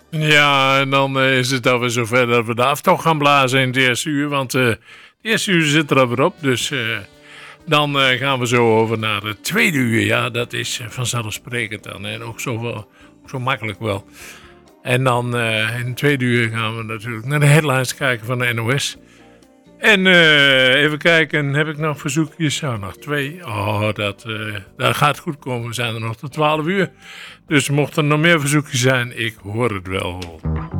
Ja, en dan is het alweer zover dat we de aftocht gaan blazen in het eerste uur. Want het eerste uur zit er alweer op. Dus dan gaan we zo over naar het tweede uur. Ja, dat is vanzelfsprekend dan. En ook zo makkelijk wel. En dan in het tweede uur gaan we natuurlijk naar de headlines kijken van de NOS. En even kijken, heb ik nog verzoekjes? Ja, nog 2. Oh, dat gaat goed komen. We zijn er nog tot 12 uur. Dus mochten er nog meer verzoekjes zijn, ik hoor het wel.